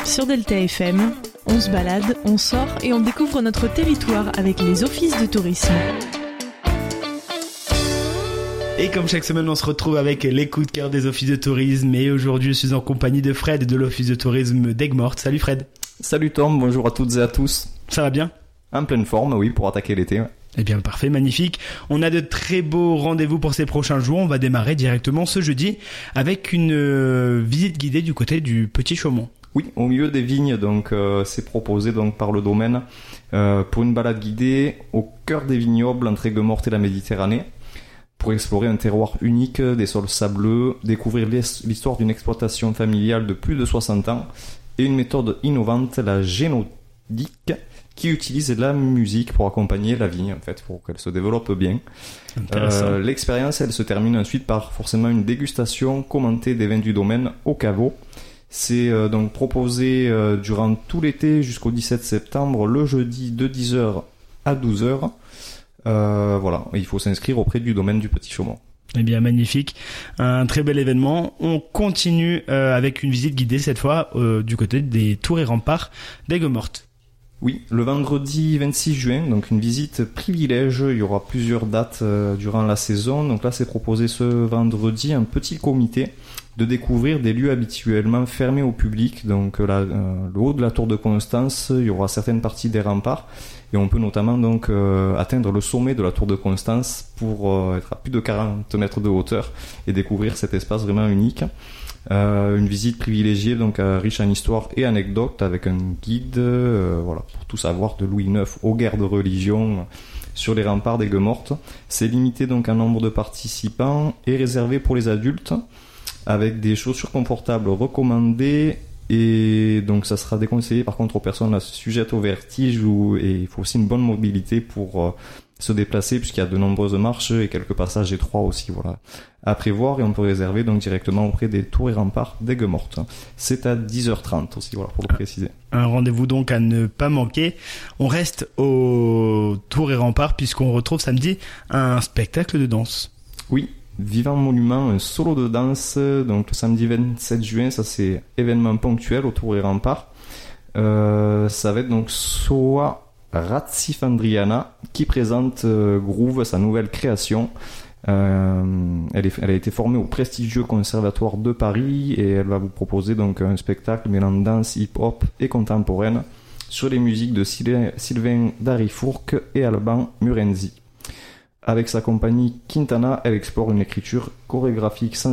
Sur Delta FM, on se balade, on sort et on découvre notre territoire avec les offices de tourisme. Et comme chaque semaine, on se retrouve avec les coups de cœur des offices de tourisme. Et aujourd'hui, je suis en compagnie de Fred de l'office de tourisme d'Aigues-Mortes. Salut Fred. Salut Tom, bonjour à toutes et à tous. Ça va bien ? En pleine forme, oui, pour attaquer l'été. Eh bien, parfait, magnifique. On a de très beaux rendez-vous pour ces prochains jours. On va démarrer directement ce jeudi avec une visite guidée du côté du Petit Chaumont. Oui, au milieu des vignes, donc c'est proposé donc par le domaine pour une balade guidée au cœur des vignobles entre Aigues-Mortes et la Méditerranée, pour explorer un terroir unique, des sols sableux, découvrir l'histoire d'une exploitation familiale de plus de 60 ans et une méthode innovante, la génodique, qui utilise la musique pour accompagner la vigne, en fait, pour qu'elle se développe bien. L'expérience, elle se termine ensuite par forcément une dégustation commentée des vins du domaine au caveau. C'est donc proposé durant tout l'été jusqu'au 17 septembre, le jeudi de 10h à 12h. Voilà, il faut s'inscrire auprès du domaine du Petit Chaumont. Eh bien, magnifique. Un très bel événement. On continue avec une visite guidée, cette fois, du côté des tours et remparts d'Aigues-Mortes. Oui, le vendredi 26 juin, donc une visite privilège. Il y aura plusieurs dates durant la saison. Donc là, c'est proposé ce vendredi un petit comité de découvrir des lieux habituellement fermés au public. Donc là, le haut de la tour de Constance, il y aura certaines parties des remparts. Et on peut notamment donc atteindre le sommet de la tour de Constance pour être à plus de 40 mètres de hauteur et découvrir cet espace vraiment unique. Une visite privilégiée, donc riche en histoire et anecdotes, avec un guide, voilà, pour tout savoir de Louis IX aux guerres de religion sur les remparts d'Aigues-Mortes. C'est limité donc en nombre de participants et réservé pour les adultes, avec des chaussures confortables recommandées. Et donc ça sera déconseillé par contre aux personnes sujettes au vertige et il faut aussi une bonne mobilité pour se déplacer, puisqu'il y a de nombreuses marches et quelques passages étroits aussi, voilà, à prévoir. Et on peut réserver donc directement auprès des tours et remparts d'Aigues-Mortes. C'est à 10h30 aussi, voilà, pour le préciser. Un rendez-vous donc à ne pas manquer. On reste aux tours et remparts puisqu'on retrouve samedi un spectacle de danse. Oui. Vivant Monument, un solo de danse, donc le samedi 27 juin, ça c'est événement ponctuel au Tour et Remparts. Ça va être donc Soa Ratsifandriana qui présente Groove, sa nouvelle création. Elle a été formée au prestigieux Conservatoire de Paris et elle va vous proposer donc un spectacle mêlant danse, hip-hop et contemporaine sur les musiques de Sylvain Darifourcq et Alban Murenzi. Avec sa compagnie Quintana, elle explore une écriture chorégraphique